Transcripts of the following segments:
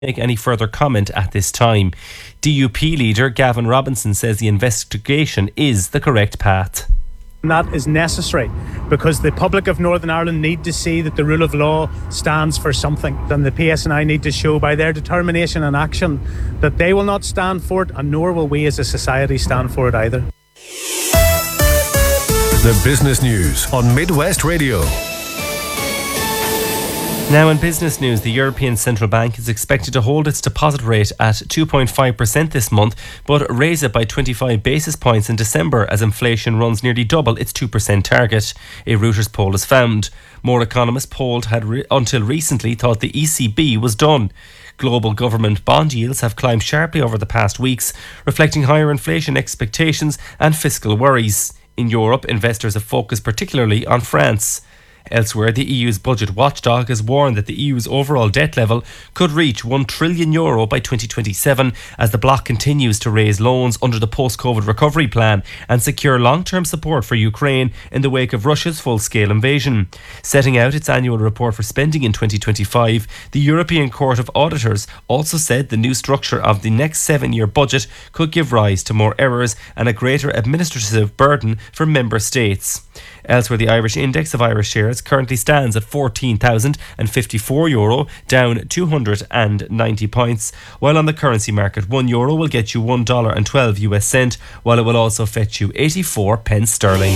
make any further comment at this time. DUP leader Gavin Robinson says the investigation is the correct path. And that is necessary because the public of Northern Ireland need to see that the rule of law stands for something, and the PSNI need to show by their determination and action that they will not stand for it, and nor will we as a society stand for it either. The business news on Midwest Radio. Now in business news, the European Central Bank is expected to hold its deposit rate at 2.5% this month, but raise it by 25 basis points in December as inflation runs nearly double its 2% target, a Reuters poll has found. More economists polled had until recently thought the ECB was done. Global government bond yields have climbed sharply over the past weeks, reflecting higher inflation expectations and fiscal worries. In Europe, investors have focused particularly on France. Elsewhere, the EU's budget watchdog has warned that the EU's overall debt level could reach €1 trillion by 2027 as the bloc continues to raise loans under the post-COVID recovery plan and secure long-term support for Ukraine in the wake of Russia's full-scale invasion. Setting out its annual report for spending in 2025, the European Court of Auditors also said the new structure of the next 7-year budget could give rise to more errors and a greater administrative burden for member states. Elsewhere, the Irish index of Irish shares currently stands at €14,054, down 290 points, while on the currency market €1 will get you $1.12, while it will also fetch you 84 pence sterling.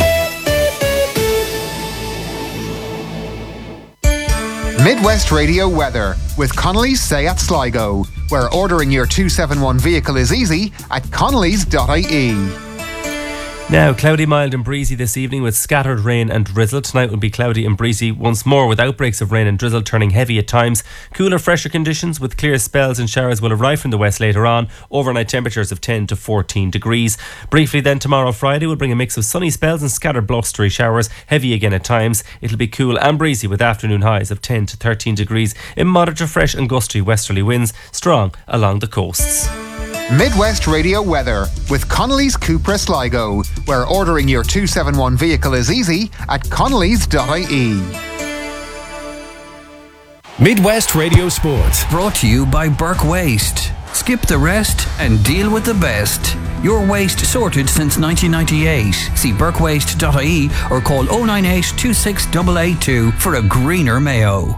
Midwest Radio weather with Connolly's Seat Sligo, where ordering your 271 vehicle is easy at connellys.ie. Now, cloudy, mild and breezy this evening with scattered rain and drizzle. Tonight will be cloudy and breezy once more with outbreaks of rain and drizzle turning heavy at times. Cooler, fresher conditions with clear spells and showers will arrive from the west later on. Overnight temperatures of 10 to 14 degrees. Briefly then, tomorrow Friday will bring a mix of sunny spells and scattered blustery showers, heavy again at times. It'll be cool and breezy with afternoon highs of 10 to 13 degrees in moderate to fresh and gusty westerly winds, strong along the coasts. Midwest Radio weather with Connolly's Cupra Sligo, where ordering your 271 vehicle is easy at connellys.ie. Midwest Radio Sport. Brought to you by Burke Waste. Skip the rest and deal with the best. Your waste sorted since 1998. See burkewaste.ie or call 098 26882 for a greener Mayo.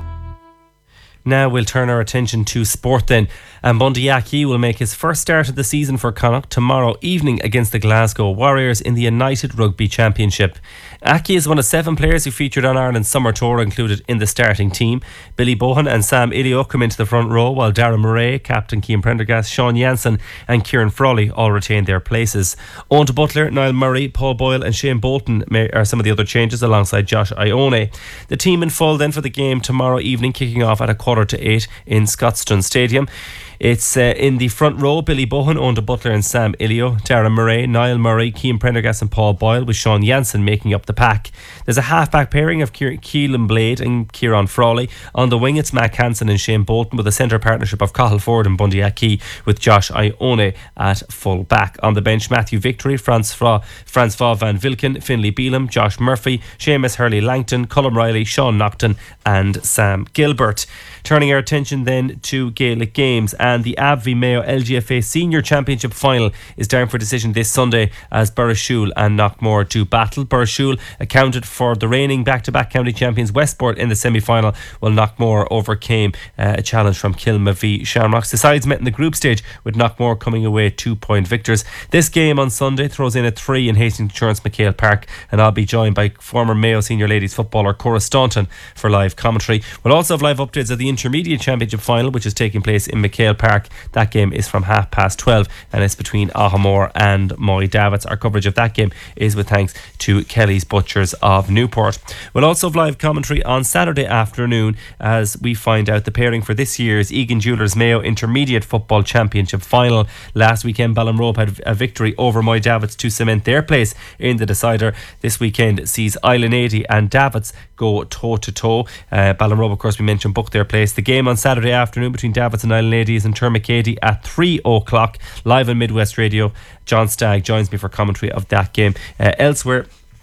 Now we'll turn our attention to sport then. And Bundy Aki will make his first start of the season for Connacht tomorrow evening against the Glasgow Warriors in the United Rugby Championship. Aki is one of 7 players who featured on Ireland's summer tour included in the starting team. Billy Bohan and Sam Ilio come into the front row, while Darren Murray, Captain Cian Prendergast, Sean Jansen and Kieran Frawley all retain their places. Owen Butler, Niall Murray, Paul Boyle and Shane Bolton are some of the other changes alongside Josh Ione. The team in full then for the game tomorrow evening, kicking off at 7:45 in Scotstoun Stadium. It's in the front row, Billy Bohan, Owen Butler and Sam Ilio, Darren Murray, Niall Murray, Cian Prendergast and Paul Boyle, with Sean Jansen making up the pack. There's a half-back pairing of Keelan Blade and Kieran Frawley. On the wing, it's Mac Hansen and Shane Bolton, with a centre partnership of Cathal Ford and Bundy Aki, with Josh Ione at full back. On the bench, Matthew Victory, Francois Van Vilken, Finlay Beelum, Josh Murphy, Seamus Hurley-Langton, Colm Riley, Sean Nocton and Sam Gilbert. Turning our attention then to Gaelic games, and the AbbVie Mayo LGFA Senior Championship final is down for decision this Sunday as Burrishoole and Knockmore do battle. Burrishoole accounted for the reigning back-to-back county champions Westport in the semi-final, while Knockmore overcame a challenge from Kilmavie Shamrocks. The sides met in the group stage, with Knockmore coming away 2-point victors. This game on Sunday throws in at 3 in Hastings Insurance McHale Park, and I'll be joined by former Mayo senior ladies footballer Cora Staunton for live commentary. We'll also have live updates of the Intermediate Championship final, which is taking place in McHale Park. That game is from 12:30 and it's between Ahamore and Moy Davits. Our coverage of that game is with thanks to Kelly's Butchers of Newport. We'll also have live commentary on Saturday afternoon as we find out the pairing for this year's Egan Jewellers Mayo Intermediate Football Championship final. Last weekend, Ballinrobe had a victory over Moy Davits to cement their place in the decider. This weekend sees Island 80 and Davits go toe-to-toe. Ballinrobe, of course, we mentioned, booked their place. The game on Saturday afternoon between Davits and Island 80 is in Termacady at 3:00 live on Midwest Radio. John Stagg joins me for commentary of that game. Elsewhere,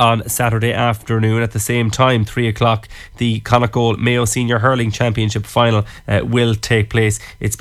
on Saturday afternoon. At the same time, 3 o'clock, the Connacht Mayo Senior Hurling Championship final will take place. It's